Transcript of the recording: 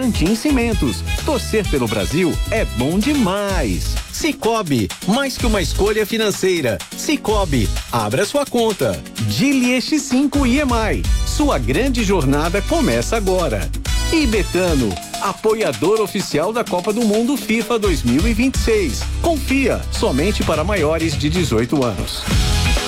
Votorantim Cimentos. Torcer pelo Brasil é bom demais. Cicobi, mais que uma escolha financeira. Cicobi, abra sua conta. Geely X5 IMI. Sua grande jornada começa agora. E Betano, apoiador oficial da Copa do Mundo FIFA 2026. Confia, somente para maiores de 18 anos.